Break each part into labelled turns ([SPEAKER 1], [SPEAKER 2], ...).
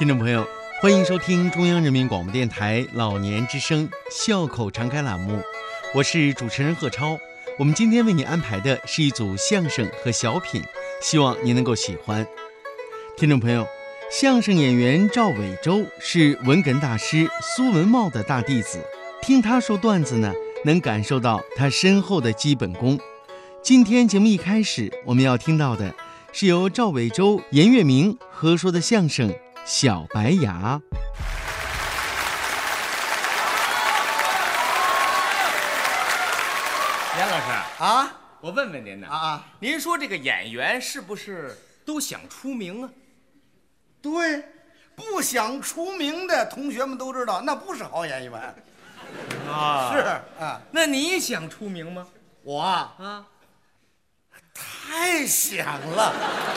[SPEAKER 1] 听众朋友，欢迎收听中央人民广播电台老年之声笑口常开栏目，我是主持人贺超。我们今天为你安排的是一组相声和小品，希望您能够喜欢。听众朋友，相声演员赵伟洲是文哏大师苏文茂的大弟子，听他说段子呢，能感受到他深厚的基本功。今天节目一开始，我们要听到的是由赵伟洲、严月明合说的相声《小白牙》。
[SPEAKER 2] 严老师
[SPEAKER 3] 啊，
[SPEAKER 2] 我问问您呢您说这个演员是不是都想出名啊？
[SPEAKER 3] 对，不想出名的同学们都知道，那不是好演员
[SPEAKER 2] 啊。
[SPEAKER 3] 是啊，
[SPEAKER 2] 那你想出名吗？
[SPEAKER 3] 我
[SPEAKER 2] 啊，
[SPEAKER 3] 太想了。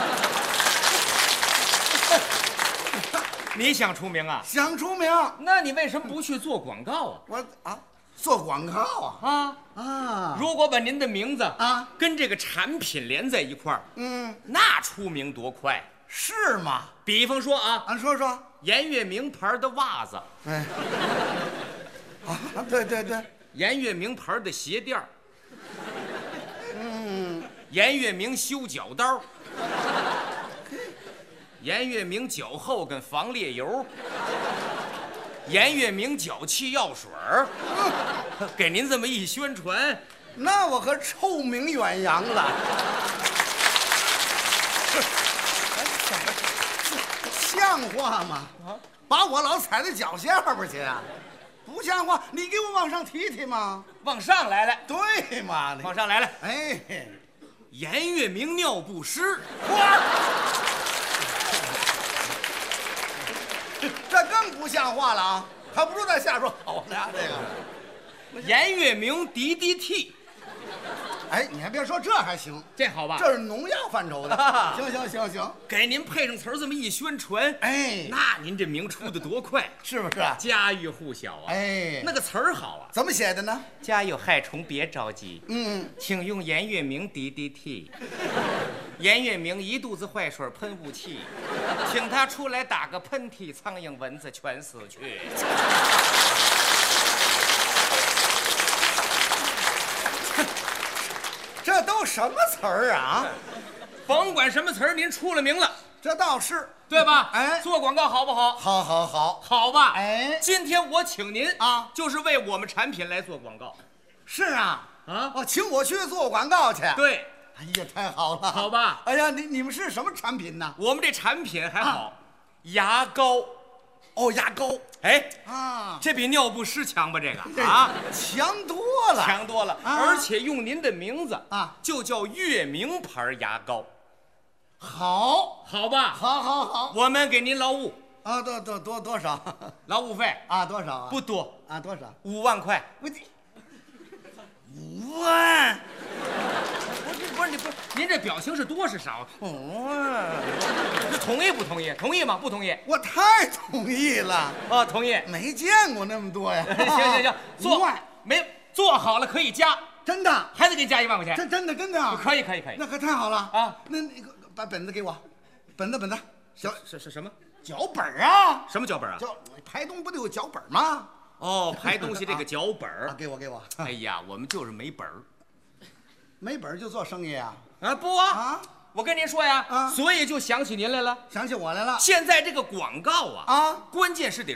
[SPEAKER 2] 你想出名啊？
[SPEAKER 3] 想出名，
[SPEAKER 2] 那你为什么不去做广告
[SPEAKER 3] 我做广告啊。
[SPEAKER 2] 如果把您的名字跟这个产品连在一块儿，那出名多快，
[SPEAKER 3] 是吗？
[SPEAKER 2] 比方说
[SPEAKER 3] 说说，
[SPEAKER 2] 严月明牌的袜子，
[SPEAKER 3] 对，
[SPEAKER 2] 严月明牌的鞋垫儿，严月明修脚刀，严月明脚后跟防裂油，严月明脚气药水儿，给您这么一宣传，
[SPEAKER 3] 那我可臭名远扬了。像话吗？把我老踩在脚下边去啊！不像话，你给我往上提提嘛。
[SPEAKER 2] 往上来了，
[SPEAKER 3] 对嘛？
[SPEAKER 2] 往上来了。
[SPEAKER 3] 哎，
[SPEAKER 2] 严月明尿不湿，
[SPEAKER 3] 这更不像话了啊！还不如在下说好呢，这个。
[SPEAKER 2] 严月明 DDT，
[SPEAKER 3] 哎，你还别说，这还行，
[SPEAKER 2] 这好吧？
[SPEAKER 3] 这是农药范畴的。行，
[SPEAKER 2] 给您配上词儿这么一宣传，
[SPEAKER 3] 哎，
[SPEAKER 2] 那您这名出的多快，
[SPEAKER 3] 是不是啊？
[SPEAKER 2] 家喻户晓啊！
[SPEAKER 3] 哎，
[SPEAKER 2] 那个词儿好啊，
[SPEAKER 3] 怎么写的呢？
[SPEAKER 2] 家有害虫别着急，请用严月明 DDT。严月明一肚子坏水喷雾器，请他出来打个喷嚏，苍蝇蚊子全死去。
[SPEAKER 3] 这都什么词儿啊？
[SPEAKER 2] 甭管什么词儿，您出了名了，
[SPEAKER 3] 这倒是
[SPEAKER 2] 对吧？
[SPEAKER 3] 哎，
[SPEAKER 2] 做广告好不好？
[SPEAKER 3] 好
[SPEAKER 2] 吧？
[SPEAKER 3] 哎，
[SPEAKER 2] 今天我请您就是为我们产品来做广告。
[SPEAKER 3] 是啊，请我去做广告去。
[SPEAKER 2] 对，
[SPEAKER 3] 哎呀，太好了，
[SPEAKER 2] 好吧？
[SPEAKER 3] 哎呀，你们是什么产品呢？
[SPEAKER 2] 我们这产品还好，牙膏。
[SPEAKER 3] 牙膏，
[SPEAKER 2] 哎
[SPEAKER 3] 这
[SPEAKER 2] 这比尿不湿强吧？这个
[SPEAKER 3] 强多了，
[SPEAKER 2] 强多了，而且用您的名字就叫月明牌牙膏，好吧？
[SPEAKER 3] 好，
[SPEAKER 2] 我们给您劳务
[SPEAKER 3] 多少？
[SPEAKER 2] 劳务费
[SPEAKER 3] 多少？
[SPEAKER 2] 不多
[SPEAKER 3] 多少
[SPEAKER 2] ？5万块。
[SPEAKER 3] 5万？
[SPEAKER 2] 不是，您这表情是多是少？5万，这同意不同意？同意吗？不同意？
[SPEAKER 3] 我太同意了
[SPEAKER 2] 同意。
[SPEAKER 3] 没见过那么多呀。
[SPEAKER 2] 行，
[SPEAKER 3] 做完
[SPEAKER 2] 没做好了可以加，
[SPEAKER 3] 真的
[SPEAKER 2] 还得给加1万块钱。
[SPEAKER 3] 真的
[SPEAKER 2] 可以，
[SPEAKER 3] 那可太好了
[SPEAKER 2] 那
[SPEAKER 3] 你把本子给我，本子小
[SPEAKER 2] 是什么
[SPEAKER 3] 脚本啊？
[SPEAKER 2] 什么脚本啊？
[SPEAKER 3] 排东不得有脚本吗？
[SPEAKER 2] 排东西这个脚本
[SPEAKER 3] 给我。
[SPEAKER 2] 哎呀，我们就是没本儿，
[SPEAKER 3] 没本就做生意啊？
[SPEAKER 2] 不我跟您说呀，所以就想起您来了，
[SPEAKER 3] 想起我来了。
[SPEAKER 2] 现在这个广告关键是得